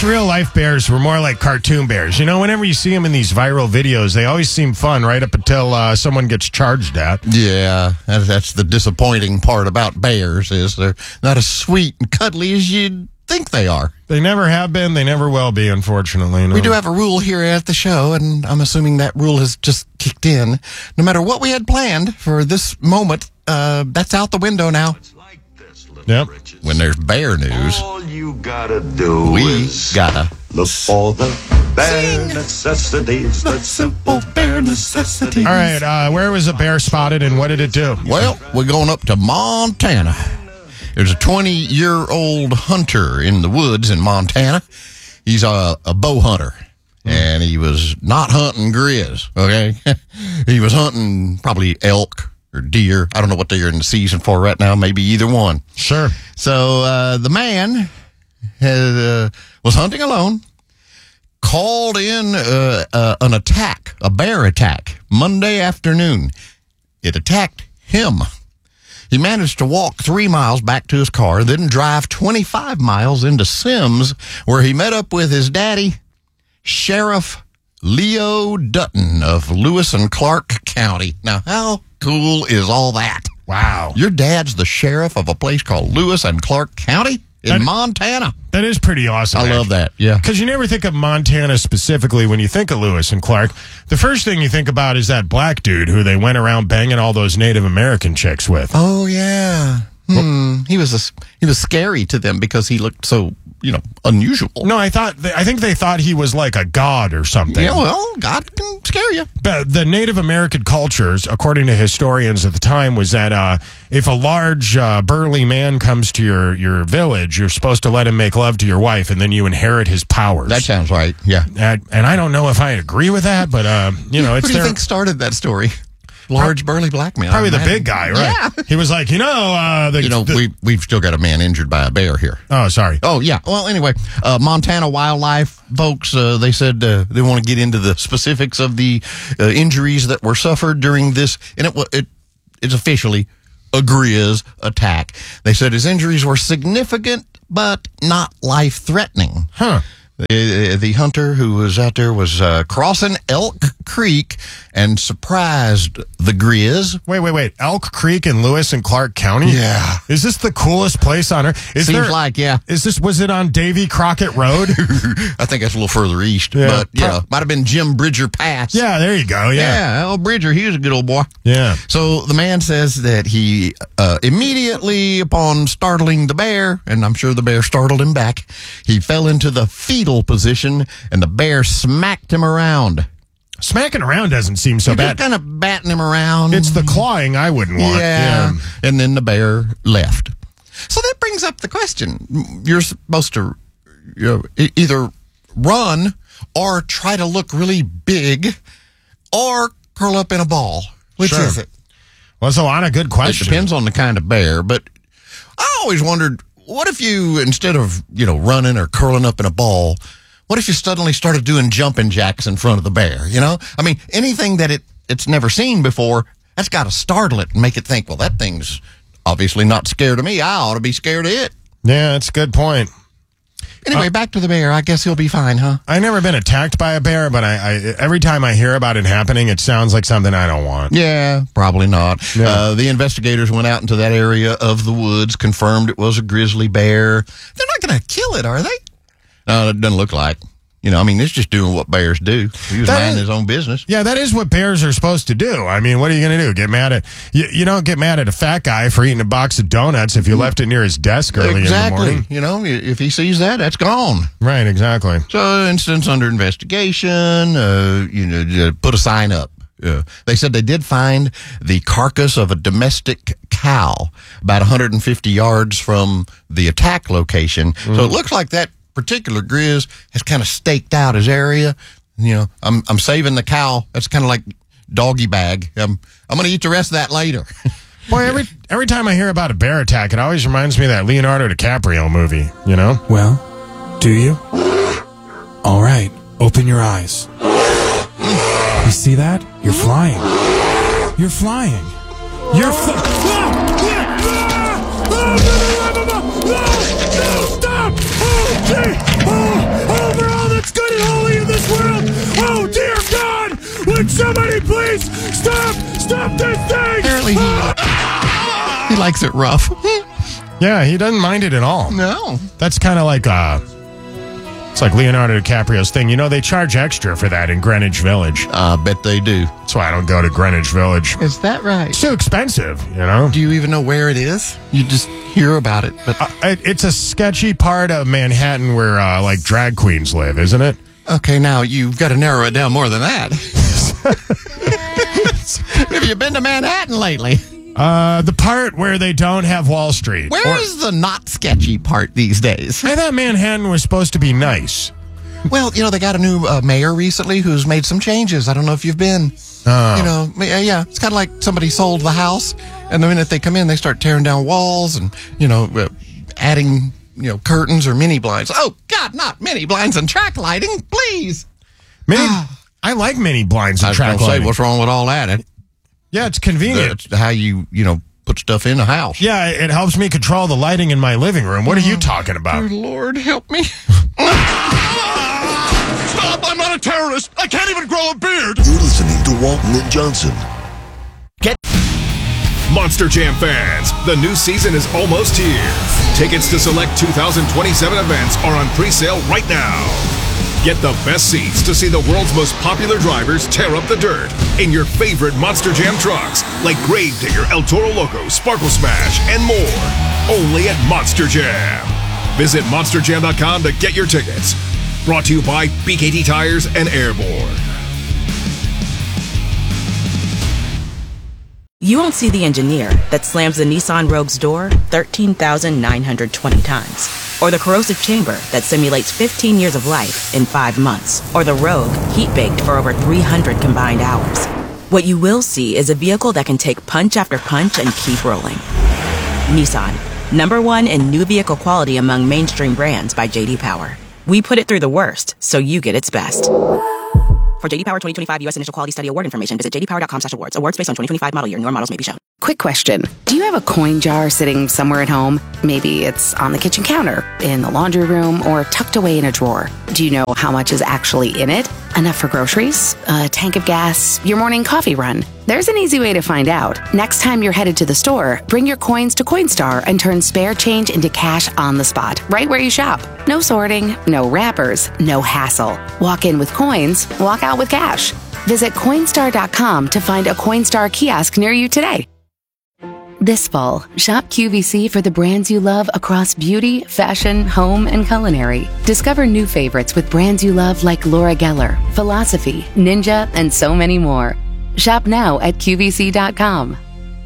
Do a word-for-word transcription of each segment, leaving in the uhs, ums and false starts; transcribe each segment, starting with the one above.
real-life bears were more like cartoon bears. You know, whenever you see them in these viral videos, they always seem fun right up until uh, someone gets charged at. Yeah, that's the disappointing part about bears is they're not as sweet and cuddly as you'd think they are. They never have been. They never will be, unfortunately. No. We do have a rule here at the show, and I'm assuming that rule has just kicked in. No matter what we had planned for this moment, uh, that's out the window now. Yep. When there's bear news, all you gotta do we is gotta look for the bare necessities, the simple bare necessities. All right, uh, where was a bear spotted and what did it do? Well, we're going up to Montana. There's a twenty-year-old hunter in the woods in Montana. He's a, a bow hunter, and he was not hunting grizz, okay? He was hunting probably elk or deer. I don't know what they're in the season for right now. Maybe either one. Sure. So uh, the man had, uh, was hunting alone, called in uh, uh, an attack, a bear attack, Monday afternoon. It attacked him. He managed to walk three miles back to his car, then drive twenty-five miles into Sims, where he met up with his daddy, Sheriff Leo Dutton of Lewis and Clark County. Now, how cool is all that? Wow. Your dad's the sheriff of a place called Lewis and Clark County in That- Montana. That is pretty awesome. I love that, yeah. Because you never think of Montana specifically when you think of Lewis and Clark. The first thing you think about is that black dude who they went around banging all those Native American chicks with. Oh, yeah. Hmm. He was a, he was scary to them because he looked so, you know, unusual. No, I thought I think they thought he was like a god or something. Yeah, well, God can scare you. But the Native American cultures, according to historians at the time, was that uh, if a large, uh, burly man comes to your, your village, you're supposed to let him make love to your wife, and then you inherit his powers. That sounds right, yeah. and, and I don't know if I agree with that, but, uh, you know, it's Who do you their... think started that story? Large, burly black man. Probably I the imagine. big guy, right? Yeah. He was like, you know, uh, the, You know, the- we, we've still got a man injured by a bear here. Oh, sorry. Oh, yeah. Well, anyway, uh, Montana wildlife folks, uh, they said uh, they want to get into the specifics of the uh, injuries that were suffered during this, and it, wa- it it's officially a grizz attack. They said his injuries were significant, but not life-threatening. Huh. The, the hunter who was out there was uh, crossing Elk Creek and surprised the grizz. Wait, wait, wait. Elk Creek in Lewis and Clark County? Yeah. Is this the coolest place on earth? Is Seems there, like, yeah. Is this, was it on Davy Crockett Road? I think that's a little further east, Yeah. but, you know, might have been Jim Bridger Pass. Yeah, there you go. Yeah. Yeah, old Bridger, he was a good old boy. Yeah. So the man says that he uh, immediately, upon startling the bear, and I'm sure the bear startled him back, he fell into the fetal position, and the bear smacked him around. Smacking around doesn't seem so Just bad. kind of batting him around. It's the clawing I wouldn't want. Yeah. And then the bear left. So that brings up the question. You're supposed to you know, e- either run or try to look really big or curl up in a ball. Which Sure. is it? Well, that's a lot of good It questions. depends on the kind of bear, but I always wondered, what if you, instead of, you know, running or curling up in a ball, what if you suddenly started doing jumping jacks in front of the bear, you know? I mean, anything that it, it's never seen before, that's got to startle it and make it think, well, that thing's obviously not scared of me. I ought to be scared of it. Yeah, that's a good point. Anyway, back to the bear. I guess he'll be fine, huh? I've never been attacked by a bear, but I, I every time I hear about it happening, it sounds like something I don't want. Yeah, probably not. Yeah. Uh, the investigators went out into that area of the woods, confirmed it was a grizzly bear. They're not going to kill it, are they? No, it doesn't look like. You know, I mean, it's just doing what bears do. He was That minding is- his own business. Yeah, that is what bears are supposed to do. I mean, what are you going to do? Get mad at you, you don't get mad at a fat guy for eating a box of donuts if you left it near his desk early Exactly. in the morning. You know, if he sees that, that's gone. Right, exactly. So, instance under investigation, uh, you know, uh, put a sign up. Uh, they said they did find the carcass of a domestic cow about one hundred fifty yards from the attack location. Mm. So it looks like that particular grizz has kind of staked out his area. You know, I'm I'm saving the cow. That's kind of like doggy bag. I'm I'm going to eat the rest of that later. Boy, every every time I hear about a bear attack, it always reminds me of that Leonardo DiCaprio movie, you know? Well, do you? All right, open your eyes. You see that? You're flying. You're flying. You're flying. Stop! Oh, gee! Oh, likes it rough. Yeah, he doesn't mind it at all. No. That's kind of like uh it's like Leonardo DiCaprio's thing. You know, they charge extra for that in Greenwich Village. I bet they do. That's why I don't go to Greenwich Village. Is that right? It's too expensive, you know? Do you even know where it is? You just hear about it. But Uh, it, it's a sketchy part of Manhattan where, uh, like, drag queens live, isn't it? okay, now you've got to narrow it down more than that. Have you been to Manhattan lately? Uh, the part where they don't have Wall Street. Where Or- is the not sketchy part these days? I thought Manhattan was supposed to be nice. Well, you know, they got a new uh, mayor recently who's made some changes. I don't know if you've been. Oh. You know, yeah, yeah. It's kind of like somebody sold the house, and the minute they come in, they start tearing down walls and, you know, uh, adding, you know, curtains or mini blinds. Oh, God, not mini blinds and track lighting, please. Mini, I like mini blinds I and was track going to say, lighting. what's wrong with all that? It, Yeah, it's convenient. that's how you, you know, put stuff in a house. Yeah, it helps me control the lighting in my living room. What are you talking about? Dear Lord, help me. Stop! I'm not a terrorist! I can't even grow a beard! You're listening to Walton and Johnson. Monster Jam fans, the new season is almost here. Tickets to select two thousand twenty-seven events are on pre-sale right now. Get the best seats to see the world's most popular drivers tear up the dirt in your favorite Monster Jam trucks, like Gravedigger, El Toro Loco, Sparkle Smash, and more. Only at Monster Jam. Visit monster jam dot com to get your tickets. Brought to you by B K T Tires and Airborne. You won't see the engineer that slams the Nissan Rogue's door thirteen thousand nine hundred twenty times. Or the corrosive chamber that simulates fifteen years of life in five months. Or the Rogue heat-baked for over three hundred combined hours. What you will see is a vehicle that can take punch after punch and keep rolling. Nissan, number one in new vehicle quality among mainstream brands by J D Power. We put it through the worst, so you get its best. For J D Power twenty twenty-five U S Initial Quality Study Award information, visit j d power dot com slash awards. Awards based on twenty twenty-five model year. Newer models may be shown. Quick question. Do you have a coin jar sitting somewhere at home? Maybe it's on the kitchen counter, in the laundry room, or tucked away in a drawer. Do you know how much is actually in it? Enough for groceries? A tank of gas? Your morning coffee run? There's an easy way to find out. Next time you're headed to the store, bring your coins to Coinstar and turn spare change into cash on the spot, right where you shop. No sorting, no wrappers, no hassle. Walk in with coins, walk out with cash. Visit Coinstar dot com to find a Coinstar kiosk near you today. This fall, shop Q V C for the brands you love across beauty, fashion, home, and culinary. Discover new favorites with brands you love like Laura Geller, Philosophy, Ninja, and so many more. Shop now at Q V C dot com.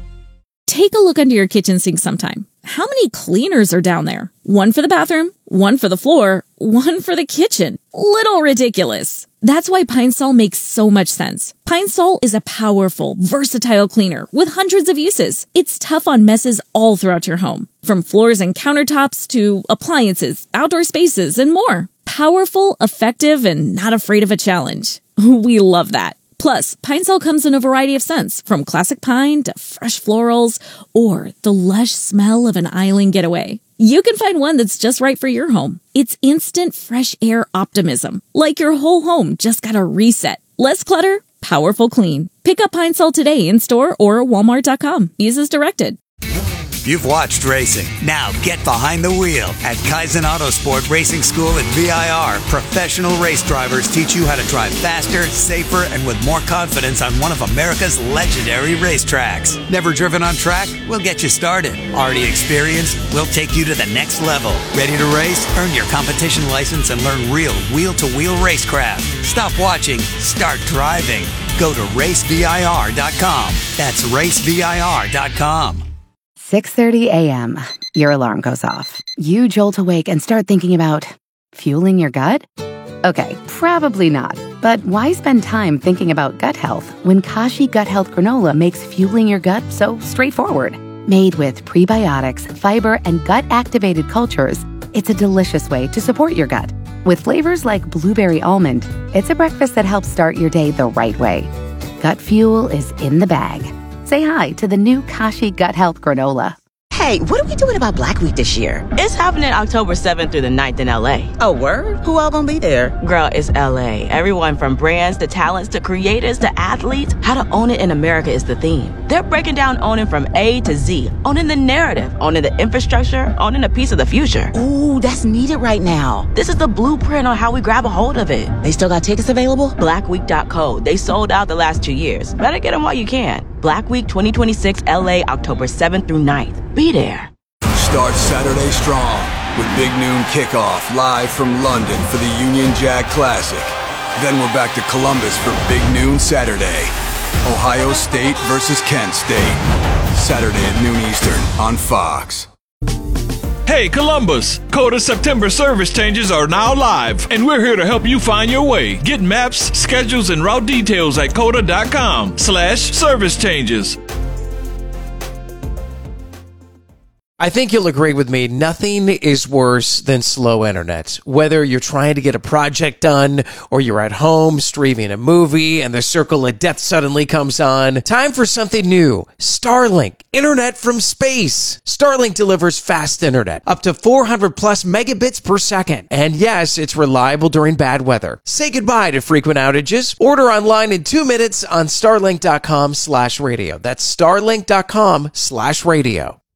Take a look under your kitchen sink sometime. How many cleaners are down there? One for the bathroom, one for the floor, one for the kitchen. Little ridiculous. That's why Pine Sol makes so much sense. Pine Sol is a powerful, versatile cleaner with hundreds of uses. It's tough on messes all throughout your home, from floors and countertops to appliances, outdoor spaces, and more. Powerful, effective, and not afraid of a challenge. We love that. Plus, Pine Sol comes in a variety of scents, from classic pine to fresh florals or the lush smell of an island getaway. You can find one that's just right for your home. It's instant fresh air optimism, like your whole home just got a reset. Less clutter, powerful clean. Pick up Pine Sol today in store or walmart dot com. Use as directed. You've watched racing. Now get behind the wheel. At Kaizen Autosport Racing School at V I R, professional race drivers teach you how to drive faster, safer, and with more confidence on one of America's legendary racetracks. Never driven on track? We'll get you started. Already experienced? We'll take you to the next level. Ready to race? Earn your competition license and learn real wheel-to-wheel racecraft. Stop watching. Start driving. Go to race V I R dot com. That's race V I R dot com. six thirty a.m. Your alarm goes off. You jolt awake and start thinking about fueling your gut? Okay, probably not. But why spend time thinking about gut health when Kashi Gut Health Granola makes fueling your gut so straightforward? Made with prebiotics, fiber, and gut-activated cultures, it's a delicious way to support your gut. With flavors like blueberry almond, it's a breakfast that helps start your day the right way. Gut fuel is in the bag. Say hi to the new Kashi Gut Health Granola. Hey, Hey, what are we doing about Black Week this year? It's happening October seventh through the ninth in L A. Oh, word? Who all gonna be there? Girl, it's L A. Everyone from brands to talents to creators to athletes. How to own it in America is the theme. They're breaking down owning from A to Z. Owning the narrative, owning the infrastructure, owning a piece of the future. Ooh, that's needed right now. This is the blueprint on how we grab a hold of it. They still got tickets available? black week dot co. They sold out the last two years. Better get them while you can. Black Week twenty twenty-six L A, October seventh through ninth. Be there. Start Saturday strong with Big Noon Kickoff live from London for the Union Jack Classic. Then we're back to Columbus for Big Noon Saturday. Ohio State versus Kent State. Saturday at noon Eastern on Fox. Hey Columbus, Coda September service changes are now live, and we're here to help you find your way. Get maps, schedules, and route details at coda.com slash service changes. I think you'll agree with me, nothing is worse than slow internet. Whether you're trying to get a project done or you're at home streaming a movie and the circle of death suddenly comes on, time for something new. Starlink, internet from space. Starlink delivers fast internet, up to four hundred plus megabits per second. And yes, it's reliable during bad weather. Say goodbye to frequent outages. Order online in two minutes on starlink.com slash radio. That's starlink.com slash radio.